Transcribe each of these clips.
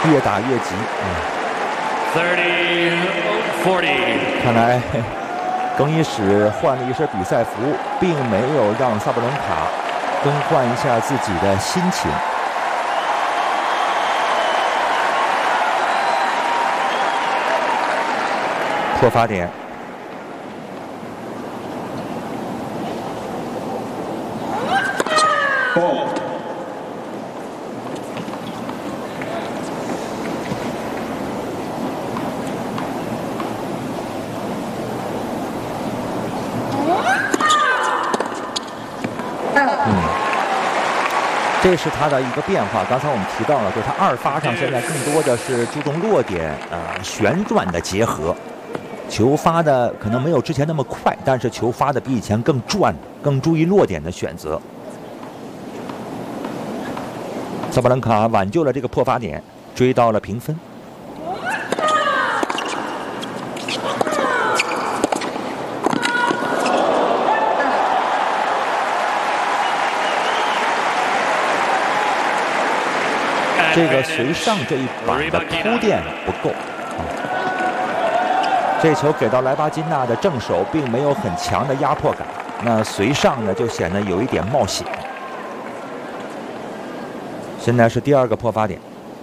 越打越急。 30-40。 看来更衣室换了一身比赛服，并没有让萨布伦卡更换一下自己的心情。破发点。这是他的一个变化。刚才我们提到了，就是他二发上现在更多的是注重落点旋转的结合，球发的可能没有之前那么快，但是球发的比以前更转，更注意落点的选择。萨巴伦卡挽救了这个破发点，追到了平分。这个随上这一板的铺垫不够，这球给到莱巴金纳的正手，并没有很强的压迫感。那随上呢，就显得有一点冒险。现在是第二个破发点。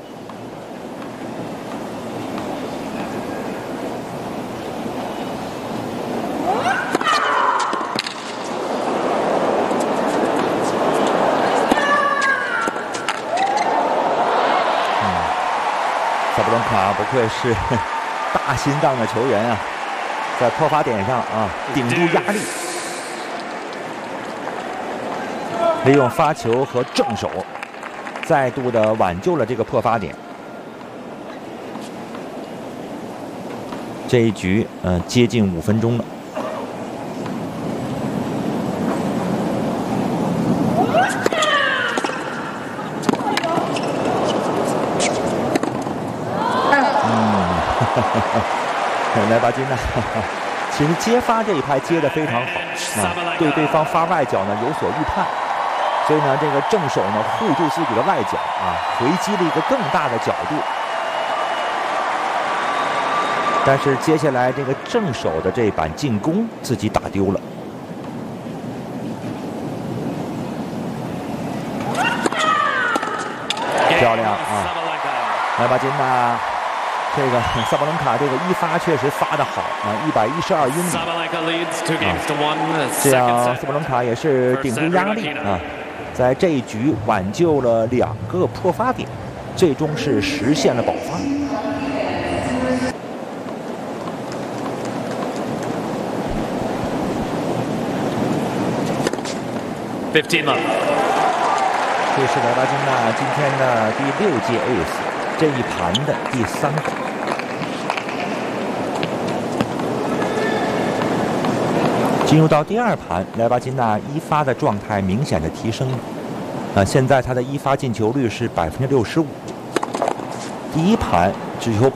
萨布伦卡不愧是大心脏的球员啊，在破发点上顶住压力，利用发球和正手，再度的挽救了这个破发点。这一局接近5分钟了。莱巴金纳其实接发这一拍接得非常好对对方发外角呢有所预判，所以呢这个正手呢护住自己的外角回击了一个更大的角度。但是接下来这个正手的这板进攻自己打丢了。漂亮莱巴金纳。这个萨巴伦卡这个一发确实发得好112英里这样萨巴伦卡也是顶住压力在这一局挽救了2个破发点，最终是实现了保发。 15了。 这是莱巴金纳今天的第6届 Ace。这一盘的第3个。进入到第2盘，莱巴金纳一发的状态明显的提升了。现在他的一发进球率是65%，第一盘只有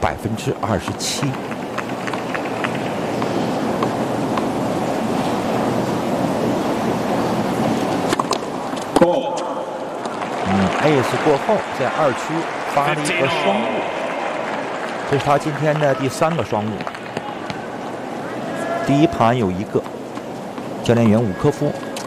27%。Ace 过后，在2区发了一个双误，这是他今天的第3个双误。第一盘有1个，教练员伍科夫